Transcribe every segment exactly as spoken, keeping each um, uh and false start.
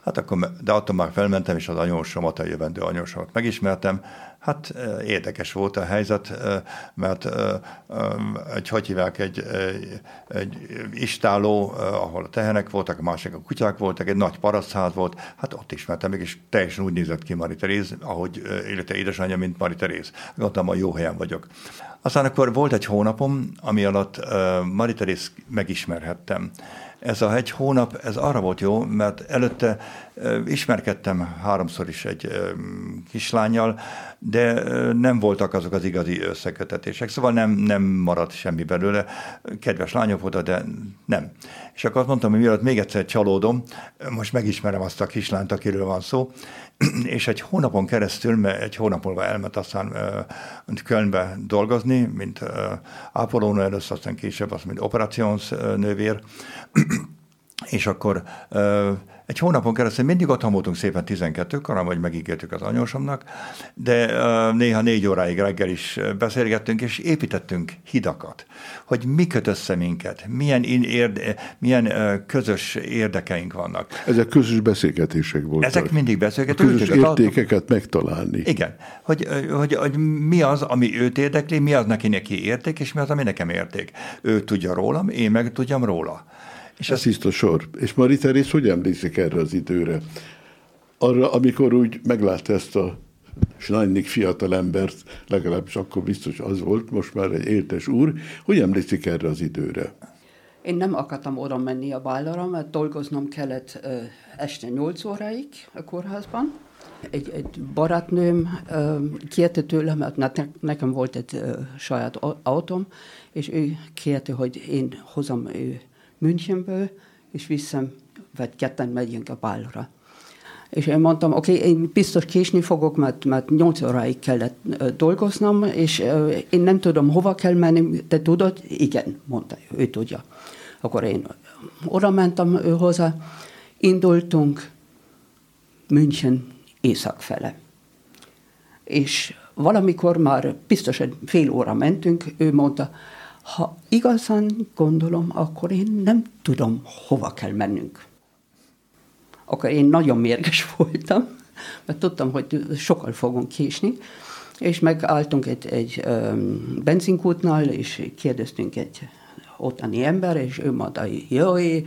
Hát akkor, de attól már felmentem, és az anyósomat, a jövendő anyósomat megismertem. Hát érdekes volt a helyzet, mert egy, hogy hívják, egy, egy istáló, ahol a tehenek voltak, a másik a kutyák voltak, egy nagy parasztház volt, hát ott ismertem meg, és teljesen úgy nézett ki Mari Teréz, ahogy élete édesanyja, mint Mari Teréz. Gondoltam, a jó helyen vagyok. Aztán akkor volt egy hónapom, ami alatt Mari Teréz megismerhettem. Ez a egy hónap, ez arra volt jó, mert előtte ismerkedtem háromszor is egy kislánnyal, de nem voltak azok az igazi összekötetések, szóval nem, nem maradt semmi belőle. Kedves lányok voltak, de nem. És akkor azt mondtam, hogy mielőtt még egyszer csalódom, most megismerem azt a kislányt, akiről van szó, és egy hónapon keresztül, mert egy hónap múlva elment aztán uh, Kölnbe dolgozni, mint uh, ápolónő először, aztán később azt, mint operációs uh, nővér, és akkor uh, egy hónapon keresztül mindig otthon voltunk szépen tizenkettőkor, ahogy megígértük az anyósomnak, de uh, néha négy óráig reggel is beszélgettünk, és építettünk hidakat, hogy mi köt össze minket, milyen, érde, milyen uh, közös érdekeink vannak. Ezek közös beszélgetések voltak. Ezek mindig beszélgetünk. Közös értékeket megtalálni. Igen, hogy, hogy, hogy mi az, ami őt érdekli, mi az neki neki érték, és mi az, ami nekem érték. Ő tudja rólam, én meg tudjam róla. És ez tiszta sor. És Mari Teréz hogy emlékszik erre az időre? Arra, amikor úgy meglátta ezt a Schneinig fiatal embert, legalábbis akkor biztos az volt, most már egy éltes úr, hogy emlékszik erre az időre? Én nem akartam oda menni a bálára, mert dolgoznom kellett uh, este nyolc óráig a kórházban. Egy, egy barátnőm uh, kérte tőlem, mert nekem volt egy uh, saját autóm, és ő kérte, hogy én hozom ő Münchenből, és visszam, vagy ketten megyünk a bálra. És én mondtam, oké, okay, én biztos késni fogok, mert, mert nyolc óráig kellett uh, dolgoznom, és uh, én nem tudom, hova kell menni, te tudod? Igen, mondta, ő tudja. Akkor én oda mentem ő hozzá, indultunk München észak fele. És valamikor már biztos egy fél óra mentünk, ő mondta, ha igazán gondolom, akkor én nem tudom, hova kell mennünk. Akkor én nagyon mérges voltam, mert tudtam, hogy sokkal fogunk késni, és megálltunk egy, egy um, benzinkútnál, és kérdeztünk egy ottani ember, és ő mondta, jaj,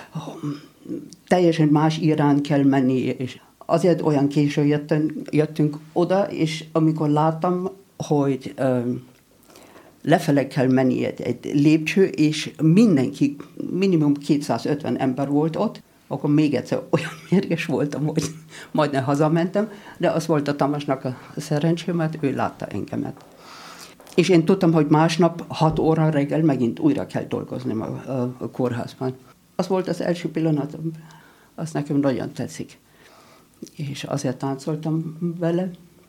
teljesen más irán kell menni, és azért olyan késő jöttünk, jöttünk oda, és amikor láttam, hogy um, lefele kell menni egy, egy lépcső, és mindenki, minimum kétszázötven ember volt ott, akkor még egyszer olyan mérges voltam, hogy majdnem hazamentem, de az volt a Tamásnak a szerencsém, mert ő látta engemet. És én tudtam, hogy másnap hat óra reggel megint újra kell dolgozni a, a, a kórházban. Az volt az első pillanat, az nekem nagyon tetszik. És azért táncoltam vele.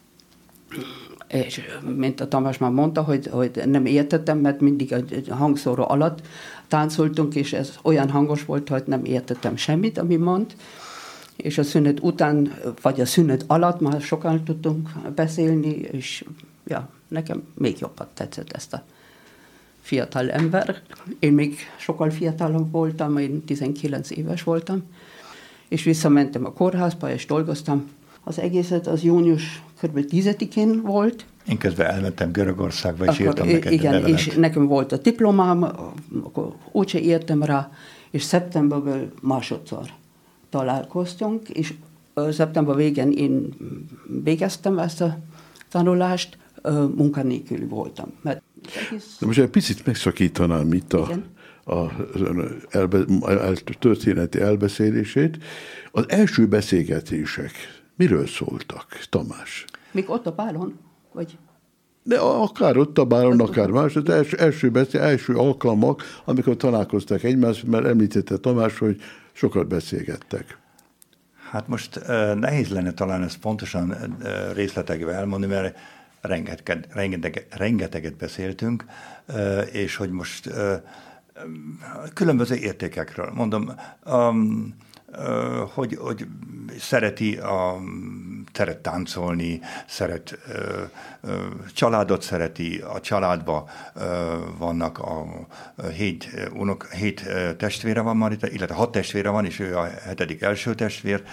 És mint a Tamás már mondta, hogy, hogy nem értettem, mert mindig a hangszóró alatt táncoltunk, és ez olyan hangos volt, hogy nem értettem semmit, ami mond. És a szünet után, vagy a szünet alatt már sokan tudtunk beszélni, és ja, nekem még jobban tetszett ezt a fiatal ember. Én még sokkal fiatalabb voltam, én tizenkilenc éves voltam, és visszamentem a kórházba, és dolgoztam. Az egészet az június kb. tízedikén volt. Én közben elmentem Görögországba, és írtam neked igen, levelet. És nekem volt a diplomám, akkor úgyse értem rá, és szeptemberből másodszor találkoztunk, és szeptember végén én végeztem ezt a tanulást, munkanélkül voltam. Mert egész... De most egy picit megszakítanám itt a, a, a elbe, a történeti elbeszélését. Az első beszélgetések miről szóltak, Tamás? Még ott a bálon? Vagy... De akár ott a bálon, akár más. Az első, első, beszél, első alkalmak, amikor találkoztak egymást, mert említette Tamás, hogy sokat beszélgettek. Hát most uh, nehéz lenne talán ezt pontosan uh, részletekben elmondani, mert rengeteg, rengeteg, rengeteget beszéltünk, uh, és hogy most uh, különböző értékekről. Mondom, um, uh, hogy, hogy szereti a szeret táncolni, szeret ö, ö, családot szereti, a családban ö, vannak a hét, unok, hét testvére van már, illetve hat testvére van, és ő a hetedik első testvér,